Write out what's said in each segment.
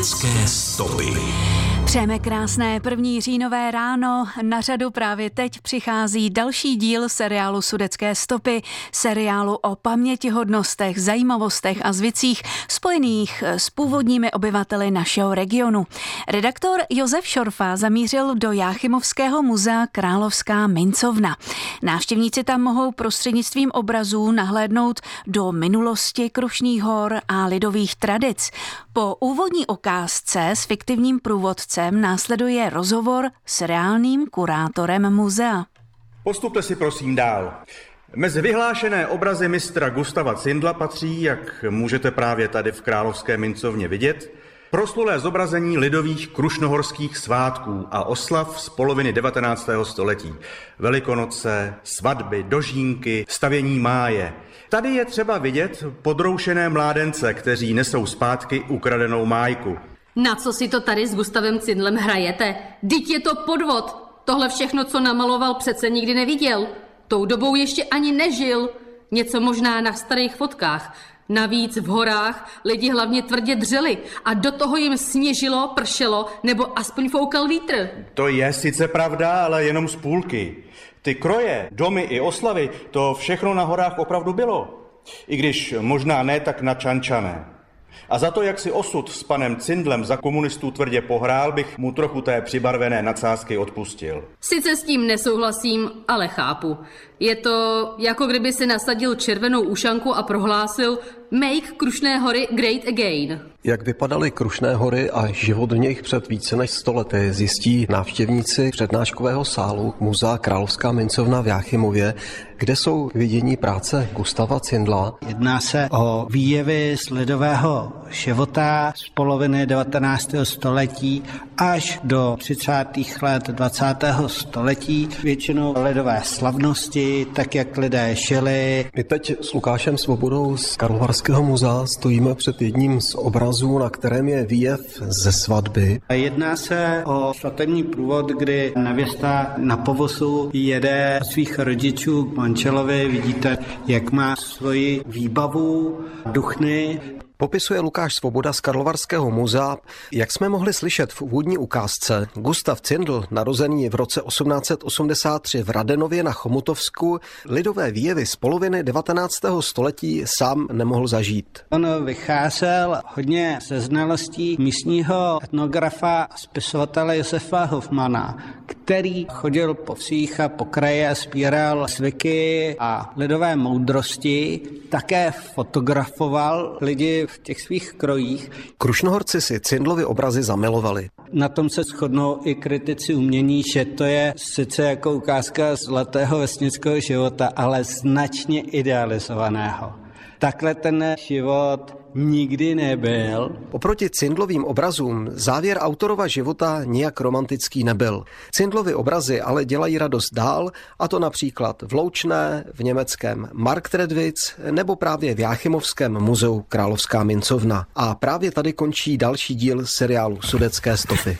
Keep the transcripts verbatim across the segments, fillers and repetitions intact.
Sudecké stopy. Přejeme krásné první říjnové ráno. Na řadu právě teď přichází další díl seriálu Sudecké stopy, seriálu o pamětihodnostech, zajímavostech a zvicích spojených s původními obyvateli našeho regionu. Redaktor Josef Šorfa zamířil do Jáchymovského muzea Královská mincovna. Návštěvníci tam mohou prostřednictvím obrazů nahlédnout do minulosti Krušných hor a lidových tradic. Po úvodní ukázce s fiktivním průvodcem následuje rozhovor s reálným kurátorem muzea. Postupte si prosím dál. Mezi vyhlášené obrazy mistra Gustava Cindla patří, jak můžete právě tady v Královské mincovně vidět, proslulé zobrazení lidových krušnohorských svátků a oslav z poloviny devatenáctého století. Velikonoce, svatby, dožínky, stavění máje. Tady je třeba vidět podroušené mládence, kteří nesou zpátky ukradenou májku. Na co si to tady s Gustavem Cindlem hrajete? Vždyť je to podvod. Tohle všechno, co namaloval, přece nikdy neviděl. Tou dobou ještě ani nežil. Něco možná na starých fotkách. Navíc v horách lidi hlavně tvrdě dřeli a do toho jim sněžilo, pršelo nebo aspoň foukal vítr. To je sice pravda, ale jenom z půlky. Ty kroje, domy i oslavy, to všechno na horách opravdu bylo. I když možná ne tak načančané. A za to, jak si osud s panem Cindlem za komunistů tvrdě pohrál, bych mu trochu té přibarvené nadsázky odpustil. Sice s tím nesouhlasím, ale chápu. Je to jako kdyby si nasadil červenou ušanku a prohlásil Make Krušné hory great again. Jak vypadaly Krušné hory a život v nich před více než sto lety, zjistí návštěvníci přednáškového sálu Muzea Královská mincovna v Jáchymově, kde jsou k vidění práce Gustava Cindla. Jedná se o výjevy z lidového života z poloviny devatenáctého století až do třicátých let dvacátého století. Většinou lidové slavnosti, tak jak lidé žili. My teď s Lukášem Svobodou z Karlovarského muzea stojíme před jedním z obrazů, na kterém je výjev ze svatby. Jedná se o svatební průvod, kdy nevěsta na povozu jede svých rodičů k manželovi. Vidíte, jak má svoji výbavu, duchny. Popisuje Lukáš Svoboda z Karlovarského muzea. Jak jsme mohli slyšet v úvodní ukázce, Gustav Cindl, narozený v roce osmnáct set osmdesát tři v Radenově na Chomutovsku, lidové výjevy z poloviny devatenáctého století sám nemohl zažít. On vycházel hodně ze znalostí místního etnografa a spisovatele Josefa Hofmana, který chodil po vsích a po kraji a sbíral zvyky a lidové moudrosti, také fotografoval lidi v těch svých krojích. Krušnohorci si Cindlovy obrazy zamilovali. Na tom se shodnou i kritici umění, že to je sice jako ukázka zlatého vesnického života, ale značně idealizovaného. Takhle ten život nikdy nebyl. Oproti Cindlovým obrazům závěr autorova života nijak romantický nebyl. Cindlovy obrazy ale dělají radost dál, a to například v Loučné, v německém Marktredwitz nebo právě v Jáchymovském muzeu Královská mincovna. A právě tady končí další díl seriálu Sudecké stopy.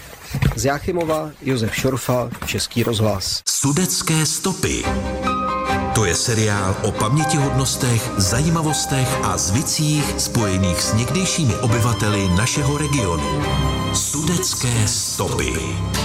Z Jáchymova Josef Šorfa, Český rozhlas. Sudecké stopy. To je seriál o pamětihodnostech, zajímavostech a zvicích spojených s někdejšími obyvateli našeho regionu. Sudecké stopy.